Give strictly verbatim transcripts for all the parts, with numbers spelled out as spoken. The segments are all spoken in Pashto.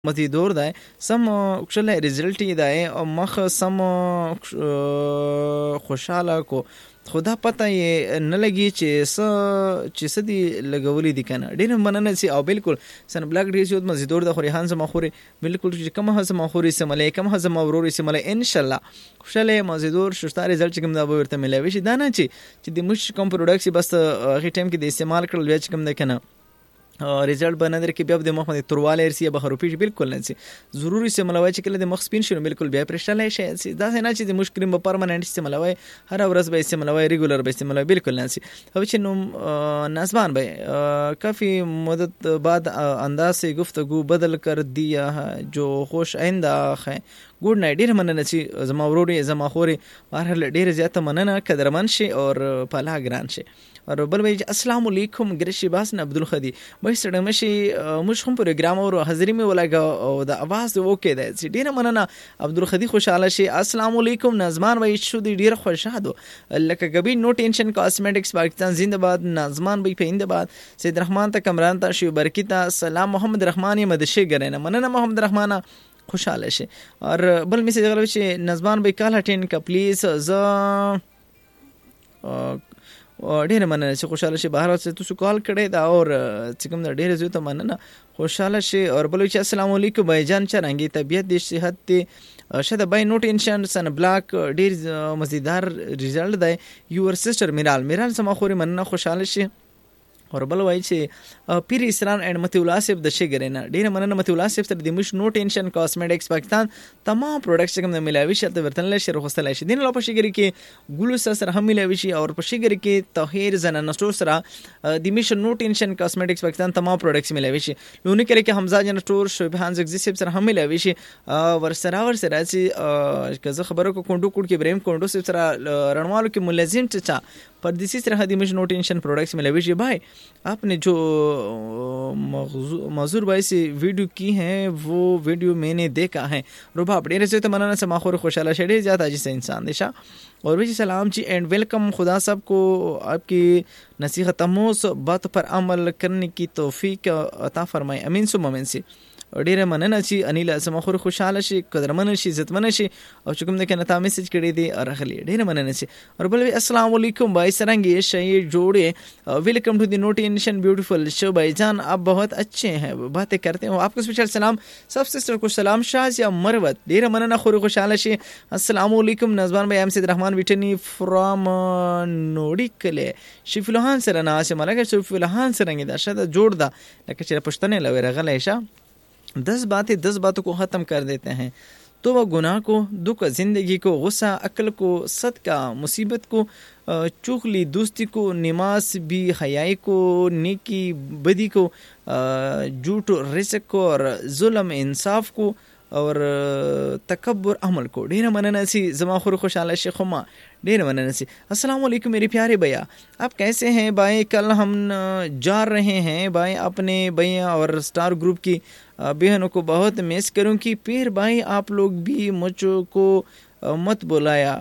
مزیدور ده سم کشله ریزلټ دی او مخ سم خوشاله کو خدا پته یې نه لګي چې س چې سدي لګولې دي کنه ډېر مننه سي او بالکل سن بلاک ډیر زیات مزیدور د خوري هان زما خوري بالکل چې کوم هزما خوري سملې کوم هزما وروري سملې ان شاء الله خوشاله مزیدور شوشتا ریزلټ کوم دا به ورته ملوي شي دا نه چې چې د مش کوم پروډکټس بس هغه ټایم کې د استعمال کړل بیا کوم نه کنه ریزلټ باندې در کې بیا د مخ باندې ترواله ارسي به خروپی بالکل نه سي ضروري سي ملوي چې کله د مخ سپین شونه بالکل بیا پرشتل شي دا نه چې د مشکل په پرمننت سي ملوي هر ورځ به سي ملوي ریګولر به سي ملوي بالکل نه سي او چې نو نسبان به کافی مدت بعد انداز سے گفتگو بدل کر دیا جو خوش آئندہ ہے ګډ نایټ ډیر مننه چې زما وروري زما خوري بهر ډیر زیاته مننه قدرمن شي او په لا ګران شي او بل وی السلام علیکم ګرشي باس نه عبدالخدی به سره مشي مش هم پروګرام او حاضری می ولاګه او د اواز وکي ده چې ډیر مننه عبدالخدی خوشاله شي السلام علیکم نظمان وی شو ډیر خوشاله لکه کبي نو ټینشن کاسمیټکس پاکستان زنده‌باد نظمان وی پینده‌باد سید رحمان ته کمران ته شی برکتا سلام محمد رحمانی مدشي ګرنه مننه محمد رحمانه خوشاله شي اور بل میسج غلو چې نظمان به کال هټین کا پلیز ز ډیر مننه چې خوشاله شي بهر څه تاسو کال کړی دا اور چې کوم ډیر زو ته مننه خوشاله شي اور بل چې السلام علیکم بھائی جان چرنګي طبيعت د صحت ته شته بای نو ټینشن سن بلاک ډیر مزیدار ریزلټ دی یور سسټر میرال میرال سم خوري مننه خوشاله شي اور بل وای چې پیر اسران اینڈ متی الله صاحب د شګرینا ډیر مننه متی الله صاحب تر د مش نو ټینشن کاسمیټکس پاکستان تمام پروډکټس کوم ملاوي شته ورتنل شي رخصتل شي دین له پښګری کې ګلو سره هم ملاوي شي او پښګری کې طاهر زنانه سٹور سره د مش نو ټینشن کاسمیټکس پاکستان تمام پروډکټس ملاوي شي لونه کې کې حمزه جن سٹور شوبهان زګزیب سره هم ملاوي شي ور سره ور سره چې کزه خبرو کو کوندو کوډ کې بریم کوندو سره رڼوالو کې ملازم چا پردیسی سره د مش نو ټینشن پروډکټس ملاوي شي بھائی आपने जो मजूर भाई से वीडियो की है वो वीडियो मैंने देखा है रुबा अपने रसे तो मनाना समाखोर खुशाला शेडे जाता जिससे इंसान दिशा और वही सलाम जी एंड वेलकम खुदा सब को आपकी नसीहत अमोस बात पर अमल करने की तौफीक अता फरमाए अमीन सुम अमीन से ډیره مننه چې انیل سمخور خوشاله شي قدرمن شي عزتمن شي او چې کوم د کنه تا میسج کړی دی راغلی ډیره مننه چې اور بل السلام علیکم بھائی سرنگی شي جوڑے ویلکم ٹو دی نوٹینشن بیوٹیفل شو بھائی جان آپ بہت اچھے ہیں باتیں کرتے ہیں آپ کو اسپیشل سلام سب سسٹر کو سلام شازیا مروت ډیره مننه خور خوشاله شي السلام علیکم نظمان بھائی ام سید رحمان ویټنی فرام نوډی کله شفلوهان سره ناسه ملګر شفلوهان سره دا شته جوړ دا لکه چې پښتنه لوي رغلی شه दस बातें दस बातों को ख़त्म कर देते हैं तो वह गुनाह को दुख ज़िंदगी को गुस्सा अक्ल को सदका मुसीबत को चुगली दोस्ती को नमाज भी हयाई को नेकी बदी को झूठ रिज़्क़ को और जुल्म इंसाफ को और तकब्बुर अमल को ढेर मनना सी जमा खुर खुशाला शेखुमा ढेर मनना सी अस्सलाम वालेकुम मेरे प्यारे भैया आप कैसे हैं भाई कल हम जा रहे हैं भाई अपने भैया और स्टार ग्रुप की बहनों को बहुत मिस करूं कि फिर भाई आप लोग भी मुझको मत बुलाया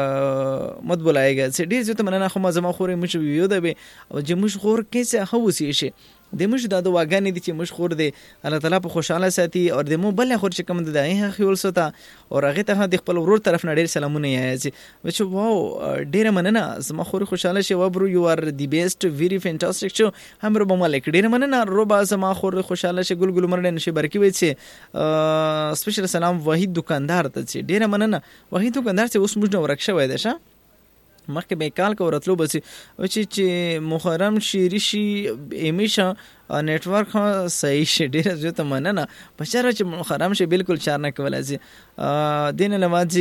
मत बुलाएगा से ढेर जो तो मनना खुमा जमा खुर मुझ वियोदा बे जो मुझ खुर कैसे हवसी शे د مش د واګانې دي چې مش خور دی الله تعالی په خوشاله ساتي او د مو بل خور چې کوم د دای خیول ستا او هغه ته د خپل ورور طرف نه ډیر سلامونه یې چې چې واو ډیر مننه زما خور خوشاله شي و برو یو ار دی بیسټ ویری فانټاستیک شو هم رب مالک ډیر مننه ربا زما خور خوشاله شي ګل ګل مرنه نشي برکی وي چې سپیشل سلام وحید دکاندار ته چې ډیر مننه وحید دکاندار چې اوس موږ نو ورکشه وای ده شه مخکې به کال کو راتلو بسی چې چې محرم شيری شي امیشه نیټورک صحیح شي ډیره زه ته مننه بشره چې محرم شي بالکل چار نه کولای شي دین لماځي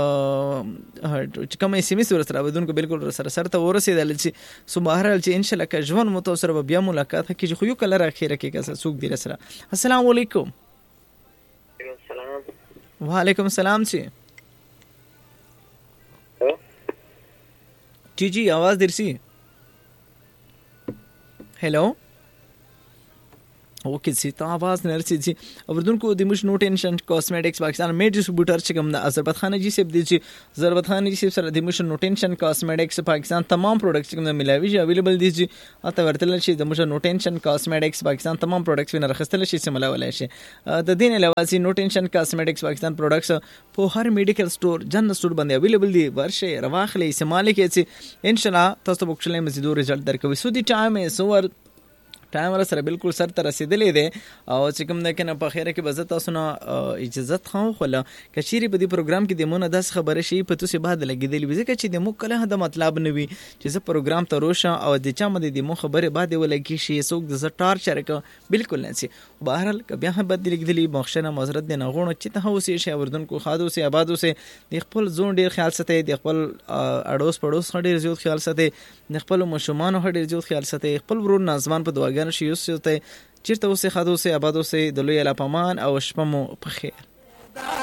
چې کوم ایس ام اس ورسره بدون کو بالکل سره سره ته ورسېدل چې سبحان الله چې ان شاء الله که ژوند مو تاسو سره بیا ملاقات کیږي خو یو کله راخیره کې کسه سوق دی سره السلام علیکم وعلیکم السلام سی जी जी आवाज देर सी हेलो اوکې سي ته आवाज نه رسیږي اوردونکو د مش نو ټینشن کاسمیټکس پاکستان میډ ډسټریبیوټر چې کوم د ضربت خان جی سیب دی چې ضربت خان جی سیب سره د مش نو ټینشن کاسمیټکس پاکستان تمام پروډکټس کوم ملاوي شي اویلیبل دي چې اته ورتل شي د مش نو ټینشن کاسمیټکس پاکستان تمام پروډکټس وینر خستل شي سملا ولای شي د دین علاوه سي نو ټینشن کاسمیټکس پاکستان پروډکټس په هر میډیکل سٹور جن سٹور باندې اویلیبل دي ورشه رواخلې استعمال کې ان شاء الله تاسو به کله مزید رزلټ درکوي سو دی ټایم سور ټایم ور سره بالکل سر ته رسیدلې ده او چې کوم نه کنه په خیره کې بزت تاسو نه اجازه خو خلا کچيري په دې پروګرام کې د مونږ داس خبره شي په توسه بعد لګیدلې وزه چې د مو کله د مطلب نوي چې زه پروګرام ته روشه او د چا مده د مو خبره بعد ولګي شي سوق د زټار شرکه بالکل نسی بهرل کبه هم بد لګیدلې مخشنه معذرت نه غوڼه چې ته اوسې شي وردن کو خادو سي آبادو سي د خپل زون ډیر خیال ساتي د خپل اډوس پړوس ډیر زیات خیال ساتي د خپل مشومان ډیر زیات خیال ساتي خپل ورور نازمان په دواګان شي یوسته چیرته اوسه خادو سي آبادو سي د لوی الا پامان او شپمو په خیر